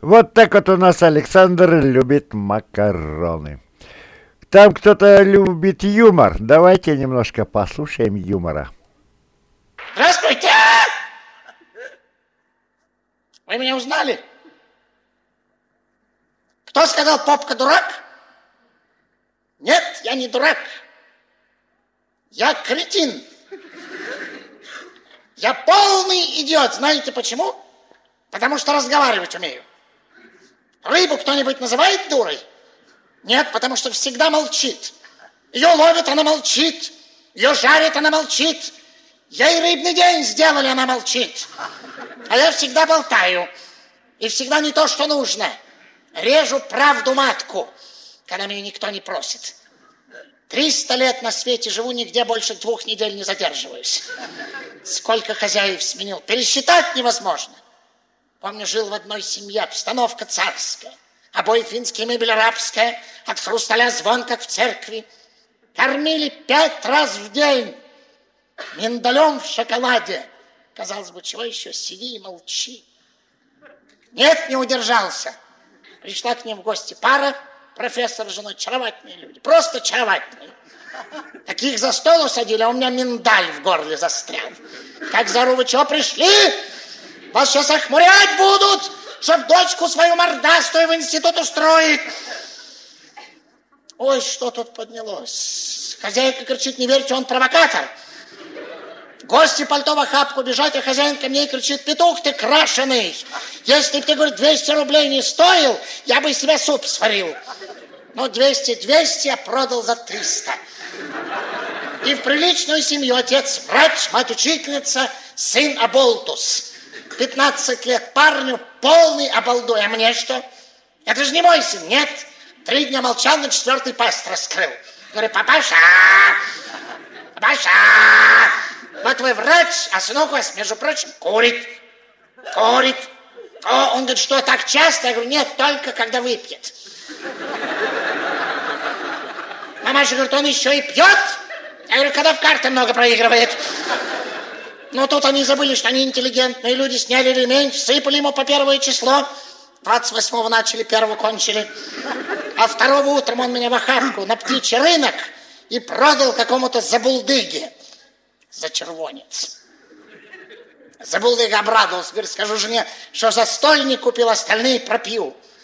Вот так вот у нас Александр любит макароны. Там кто-то любит юмор. Давайте немножко послушаем юмора. Здравствуйте! Вы меня узнали? Кто сказал, попка дурак? Нет, я не дурак. Я кретин. Я полный идиот. Знаете почему? Потому что разговаривать умею. Рыбу кто-нибудь называет дурой? Нет, потому что всегда молчит. Ее ловят, она молчит. Ее жарят, она молчит. Ей рыбный день сделали, она молчит. А я всегда болтаю. И всегда не то, что нужно. Режу правду матку, когда меня никто не просит. 300 лет на свете живу, нигде больше 2 недель не задерживаюсь. Сколько хозяев сменил, пересчитать невозможно. Помню, жил в одной семье, обстановка царская. Обои финские, мебель арабская, от хрусталя звон, как в церкви. Кормили 5 раз в день миндалем в шоколаде. Казалось бы, чего еще, сиди и молчи. Нет, не удержался. Пришла к ним в гости пара, профессор с женой, очаровательные люди, просто очаровательные. Таких за стол усадили, а у меня миндаль в горле застрял. Как зару, вы чего пришли? Вас сейчас охмурять будут, чтоб дочку свою мордастую в институт устроить. Ой, что тут поднялось? Хозяйка кричит, не верьте, он провокатор. Гости пальто в охапку бежать, а хозяин ко мне и кричит, петух ты крашеный. Если бы ты, говорит, 200 рублей не стоил, я бы из тебя суп сварил. Ну, 200, а продал за 300. И в приличную семью отец врач, мать учительница, сын оболтус. 15 лет парню, полный обалдуй. А мне что? Это же не мой сын, нет. 3 дня молчал, на 4-й пасть раскрыл. Говорю, папаша, папаша. Вот вы врач, а сынок у вас, между прочим, курит. Курит. Он говорит, что так часто? Я говорю, нет, только когда выпьет. Мамаша говорит, он еще и пьет? Я говорю, когда в карты много проигрывает. Но тут они забыли, что они интеллигентные люди, сняли ремень, всыпали ему по 1 число. 28-го начали, 1-го кончили. А 2-го утром он меня в охапку на птичий рынок и продал какому-то забулдыге. За червонец. Забулдыга обрадовался. Говорит, скажу жене, что за стольник купил, остальные пропью.